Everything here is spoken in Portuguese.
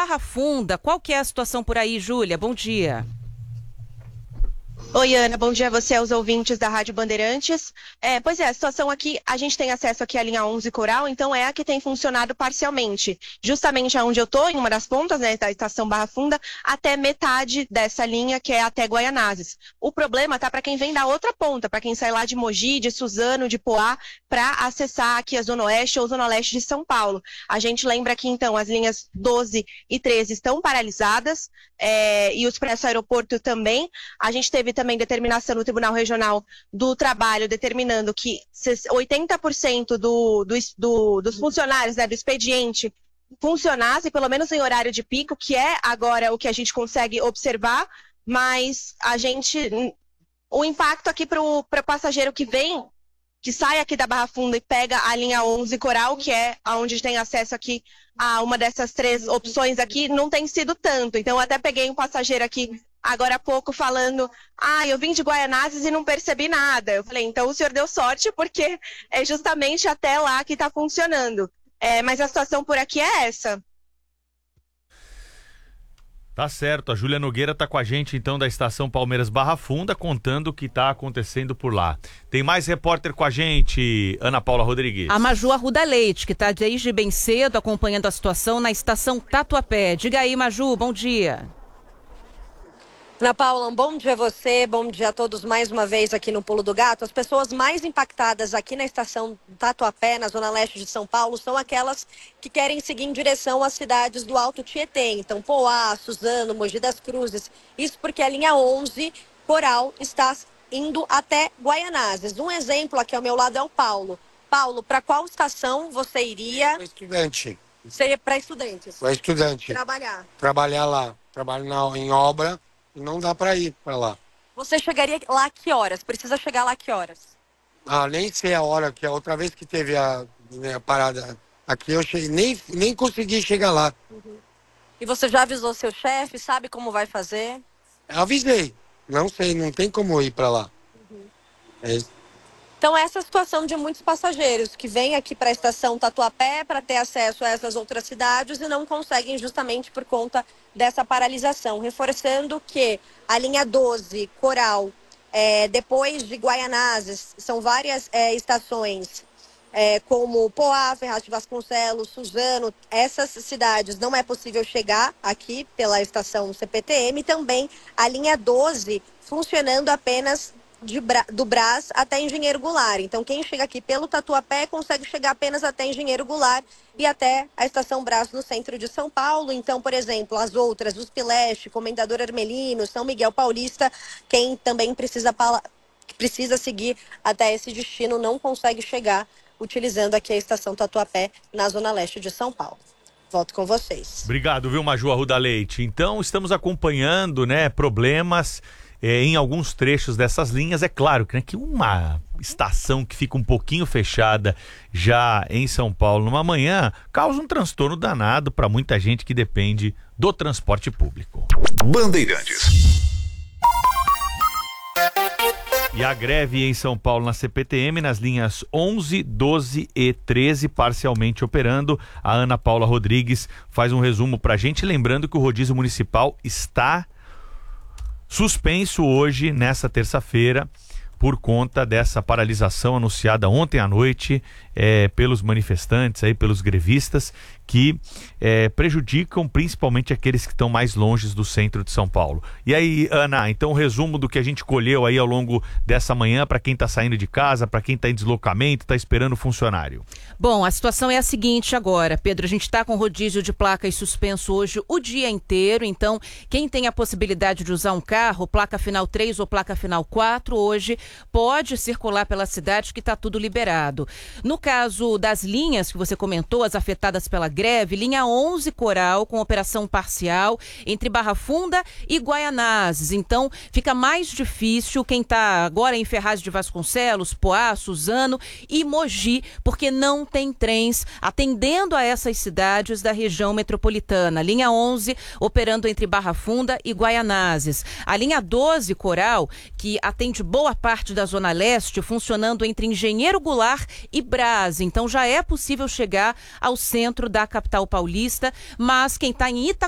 Barra Funda. Qual que é a situação por aí, Júlia? Bom dia. Oi, Ana, bom dia a você, aos ouvintes da Rádio Bandeirantes. Pois é, a situação aqui, a gente tem acesso aqui à linha 11 Coral, então é a que tem funcionado parcialmente. Justamente onde eu estou, em uma das pontas, né, da estação Barra Funda, até metade dessa linha, que é até Guaianazes. O problema tá para quem vem da outra ponta, para quem sai lá de Mogi, de Suzano, de Poá, para acessar aqui a Zona Oeste ou Zona Leste de São Paulo. A gente lembra que, então, as linhas 12 e 13 estão paralisadas, e o Expresso Aeroporto também. A gente teve também determinação no Tribunal Regional do Trabalho determinando que 80% dos funcionários, né, do expediente funcionasse, pelo menos em horário de pico, que é agora o que a gente consegue observar, mas o impacto aqui para o passageiro que sai aqui da Barra Funda e pega a linha 11 Coral, que é onde tem acesso aqui a uma dessas três opções aqui, não tem sido tanto. Então, eu até peguei um passageiro aqui agora há pouco falando, eu vim de Guaianazes e não percebi nada. Eu falei, então o senhor deu sorte, porque é justamente até lá que está funcionando. Mas a situação por aqui é essa. Tá certo, a Júlia Nogueira tá com a gente então da estação Palmeiras Barra Funda, contando o que tá acontecendo por lá. Tem mais repórter com a gente, Ana Paula Rodrigues. A Maju Arruda Leite, que tá desde bem cedo acompanhando a situação na estação Tatuapé. Diga aí, Maju, bom dia. Ana Paula, um bom dia a você, bom dia a todos mais uma vez aqui no Pulo do Gato. As pessoas mais impactadas aqui na estação Tatuapé, na zona leste de São Paulo, são aquelas que querem seguir em direção às cidades do Alto Tietê. Então, Poá, Suzano, Mogi das Cruzes. Isso porque a linha 11 Coral está indo até Guaianazes. Um exemplo aqui ao meu lado é o Paulo. Paulo, para qual estação você iria? Para estudante. Você ia para estudantes? Para estudante. Trabalhar. Trabalhar lá. Trabalho em obra. Não dá para ir para lá. Você chegaria lá a que horas? Precisa chegar lá a que horas? Nem sei a hora, que a outra vez que teve a parada aqui, eu nem consegui chegar lá. Uhum. E você já avisou seu chefe? Sabe como vai fazer? Eu avisei. Não sei, não tem como ir para lá. Uhum. Então essa é a situação de muitos passageiros que vêm aqui para a estação Tatuapé para ter acesso a essas outras cidades e não conseguem justamente por conta dessa paralisação. Reforçando que a linha 12, Coral, depois de Guaianazes, são várias estações como Poá, Ferraz de Vasconcelos, Suzano. Essas cidades não é possível chegar aqui pela estação CPTM. Também a linha 12 funcionando apenas do Brás até Engenheiro Goulart. Então, quem chega aqui pelo Tatuapé consegue chegar apenas até Engenheiro Goulart e até a estação Brás no centro de São Paulo. Então, por exemplo, as outras, USP Leste, Comendador Hermelino, São Miguel Paulista, quem também precisa seguir até esse destino não consegue chegar utilizando aqui a estação Tatuapé na zona leste de São Paulo. Volto com vocês. Obrigado, viu, Maju Arruda Leite. Então, estamos acompanhando, problemas em alguns trechos dessas linhas. É claro que uma estação que fica um pouquinho fechada já em São Paulo numa manhã causa um transtorno danado para muita gente que depende do transporte público. Bandeirantes. E a greve em São Paulo na CPTM nas linhas 11, 12 e 13 parcialmente operando. A Ana Paula Rodrigues faz um resumo para a gente, lembrando que o rodízio municipal está suspenso hoje, nessa terça-feira, por conta dessa paralisação anunciada ontem à noite pelos manifestantes, pelos grevistas, que prejudicam principalmente aqueles que estão mais longe do centro de São Paulo. E aí, Ana, então o resumo do que a gente colheu aí ao longo dessa manhã para quem está saindo de casa, para quem está em deslocamento, está esperando o funcionário. Bom, a situação é a seguinte agora, Pedro, a gente está com rodízio de placas suspenso hoje o dia inteiro, então quem tem a possibilidade de usar um carro, placa final 3 ou placa final 4, hoje pode circular pela cidade que está tudo liberado. No caso das linhas que você comentou, as afetadas pela greve, linha 11 Coral com operação parcial entre Barra Funda e Guaianazes. Então fica mais difícil quem está agora em Ferraz de Vasconcelos, Poá, Suzano e Mogi, porque não tem trens atendendo a essas cidades da região metropolitana. Linha 11 operando entre Barra Funda e Guaianazes. A linha 12 Coral, que atende boa parte da Zona Leste, funcionando entre Engenheiro Goulart e Brás. Então já é possível chegar ao centro da capital paulista, mas quem está em